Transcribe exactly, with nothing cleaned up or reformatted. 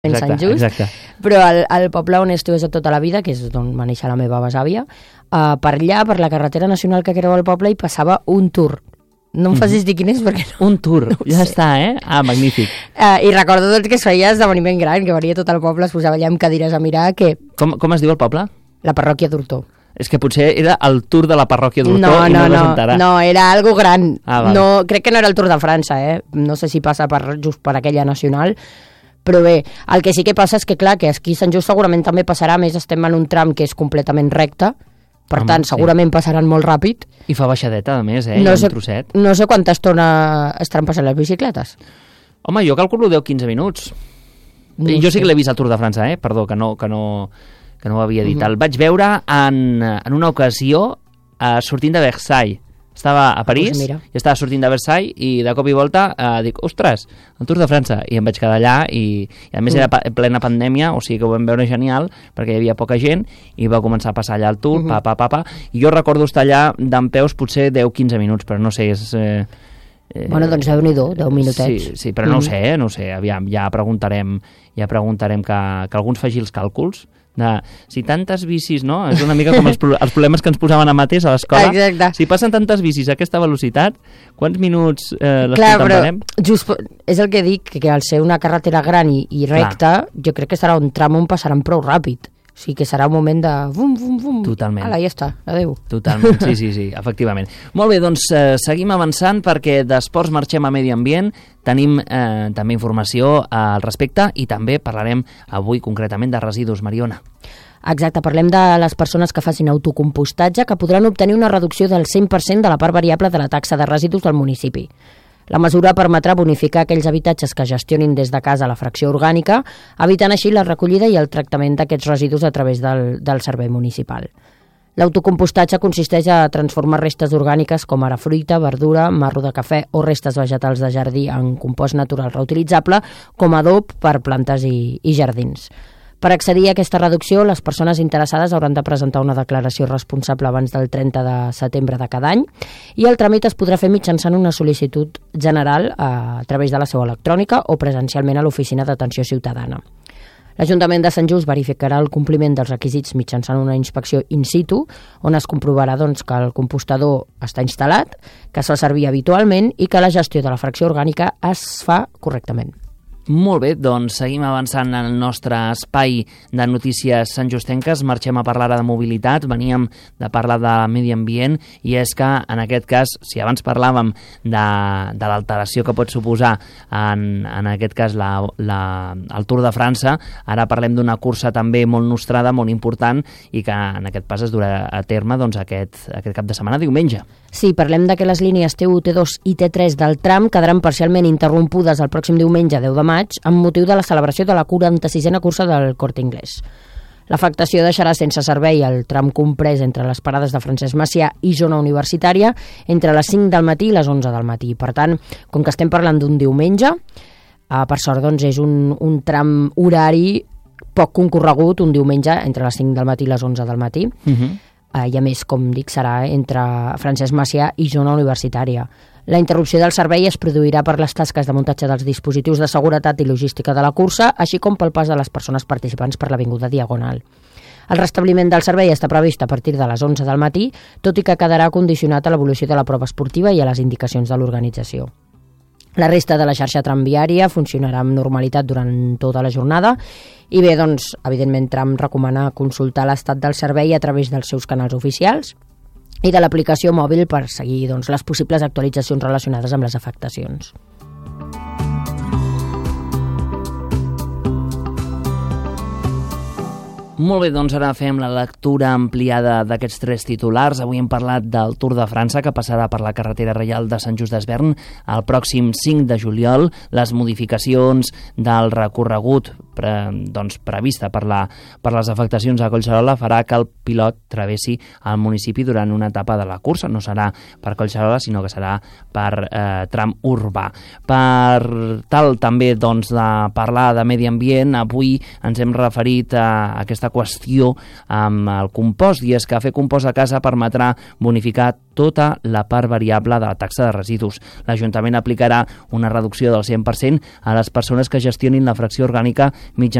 Exacte, Sant Just, exacte. Però el, el poble on estuve tota la vida, que és on va néixer la meva besàvia, uh, per allà, per la carretera nacional que creu el poble, hi passava un tour. No em facis dir quin és perquè no... Un tour, no ja sé. està, eh? Ah, magnífic. Uh, I recordo doncs, que es feia esdeveniment gran, que venia tot el poble, es posava allà amb cadires a mirar, que... Com, com es diu el poble? La parròquia d'Hortó. És que potser era el tour de la parròquia d'Hortó no, i no, no, no s'entarà. No, era algo gran. Ah, vale. No, crec que no era el Tour de França, eh? No sé si passa per, just per aquella nacional, però bé, el que sí que passa és que, clar, que aquí a Sant Just segurament també passarà, més estem en un tram que és completament recte, per Home, tant, segurament sí. passaran molt ràpid. I fa baixadeta, a més, eh? No Hi ha sé, un trosset. no sé quanta estona estaran passant les bicicletes. Home, jo calculo deu a quinze minuts. No I jo sé. sí que l'he vist al Tour de França, eh? Perdó, que no, que no, que no ho havia dit. Uh-huh. El vaig veure en, en una ocasió eh, sortint de Versailles. Estava a París, pues i estava sortint de Versailles i de cop i volta eh, dic, ostres, el Tour de França, i em vaig quedar allà i, i a més Mm. era pa, plena pandèmia, o sigui que ho vam veure genial perquè hi havia poca gent i va començar a passar allà el Tour, Uh-huh. pa, pa, pa, pa, i jo recordo estar allà dempeus potser deu a quinze minuts, però no sé, és... Eh, eh, Bueno, doncs déu-n'hi-do, deu minutets. Sí, sí, però no ho Mhm. sé, eh? no ho sé, aviam, ja preguntarem, ja preguntarem que, que algú ens faci els càlculs de si tantes bicis, no? És una mica com els, pro els problemes que ens posaven a mates a l'escola. Exacte. Si passen tantes bicis a aquesta velocitat, quants minuts eh, les Clar, però contemplem? just, po- és el que dic, que al ser una carretera gran i, i recta, jo crec que serà un tram on passaran prou ràpid. O sigui que serà un moment de vum, vum, vum. Totalment. Ala, ja està, adéu. Totalment, sí, sí, sí, efectivament. Molt bé, doncs eh, seguim avançant perquè d'esports marxem a medi ambient, tenim eh, també informació al respecte i també parlarem avui concretament de residus, Mariona. Exacte, parlem de les persones que facin autocompostatge que podran obtenir una reducció del cent per cent de la part variable de la taxa de residus del municipi. La mesura permetrà bonificar aquells habitatges que gestionin des de casa la fracció orgànica, evitant així la recollida i el tractament d'aquests residus a través del, del servei municipal. L'autocompostatge consisteix a transformar restes orgàniques com ara fruita, verdura, marro de cafè o restes vegetals de jardí en compost natural reutilitzable com a adob per plantes i, i jardins. Per accedir a aquesta reducció, les persones interessades hauran de presentar una declaració responsable abans del trenta de setembre de cada any i el tràmit es podrà fer mitjançant una sol·licitud general a, a través de la seu electrònica o presencialment a l'Oficina d'Atenció Ciutadana. L'Ajuntament de Sant Just verificarà el compliment dels requisits mitjançant una inspecció in situ, on es comprovarà doncs, que el compostador està instal·lat, que es fa servir habitualment i que la gestió de la fracció orgànica es fa correctament. Molt bé, doncs seguim avançant en el nostre espai de notícies santjustenques. Marxem a parlar de mobilitat, veníem de parlar de medi ambient i és que en aquest cas, si abans parlàvem de, de l'alteració que pot suposar en, en aquest cas la, la, el Tour de França, ara parlem d'una cursa també molt nostrada, molt important i que en aquest pas es durà a terme doncs, aquest, aquest cap de setmana, diumenge. Sí, parlem de que les línies T u, T dos i T tres del tram quedaran parcialment interrompudes el pròxim diumenge deu de maig amb motiu de la celebració de la quaranta-sisena cursa del Corte Inglés. L'afectació deixarà sense servei el tram comprès entre les parades de Francesc Macià i zona universitària entre les cinc del matí i les onze del matí. Per tant, com que estem parlant d'un diumenge, eh, per sort doncs, és un, un tram horari poc concorregut, un diumenge entre les cinc del matí i les onze del matí. Uh-huh. Uh, i a més, com dic, serà entre Francesc Macià i zona universitària. La interrupció del servei es produirà per les tasques de muntatge dels dispositius de seguretat i logística de la cursa, així com pel pas de les persones participants per l'avinguda Diagonal. El restabliment del servei està previst a partir de les onze del matí, tot i que quedarà condicionat a l'evolució de la prova esportiva i a les indicacions de l'organització. La resta de la xarxa tramviària funcionarà amb normalitat durant tota la jornada i bé, doncs, evidentment, Tram recomana consultar l'estat del servei a través dels seus canals oficials i de l'aplicació mòbil per seguir doncs, les possibles actualitzacions relacionades amb les afectacions. Molt bé, doncs ara fem la lectura ampliada d'aquests tres titulars. Avui hem parlat del Tour de França, que passarà per la carretera reial de Sant Just d'Esvern el pròxim cinc de juliol. Les modificacions del recorregut pre, doncs, prevista per, la, per les afectacions a Collserola farà que el pilot travessi el municipi durant una etapa de la cursa. No serà per Collserola, sinó que serà per eh, tram urbà. Per tal també doncs, de parlar de medi ambient, avui ens hem referit a aquesta qüestió amb el compost, i és que fer compost a casa permetrà bonificar tota la part variable de la taxa de residus. L'Ajuntament aplicarà una reducció del cent per cent a les persones que gestionin la fracció orgànica mitjançant